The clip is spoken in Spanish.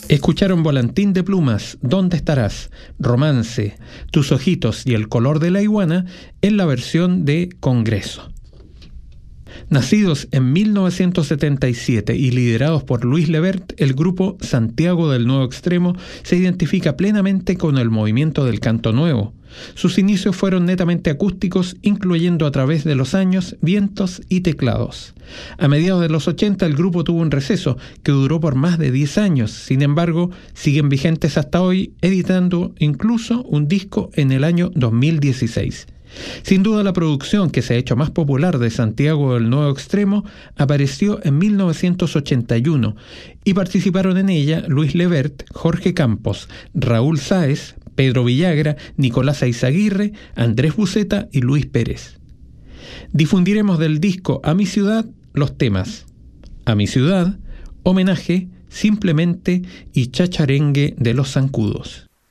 Escucharon Volantín de Plumas, ¿Dónde estarás?, Romance, Tus ojitos y El color de la iguana en la versión de Congreso. Nacidos en 1977 y liderados por Luis Lebert, el grupo Santiago del Nuevo Extremo se identifica plenamente con el movimiento del canto nuevo. Sus inicios fueron netamente acústicos, incluyendo a través de los años vientos y teclados. A mediados de los 80 el grupo tuvo un receso que duró por más de 10 años. Sin embargo, siguen vigentes hasta hoy, editando incluso un disco en el año 2016. Sin duda, la producción que se ha hecho más popular de Santiago del Nuevo Extremo apareció en 1981 y participaron en ella Luis Lebert, Jorge Campos, Raúl Sáez, Pedro Villagra, Nicolás Eizaguirre, Andrés Buceta y Luis Pérez. Difundiremos del disco A mi ciudad los temas A mi ciudad, Homenaje, Simplemente y Chacharengue de los Zancudos.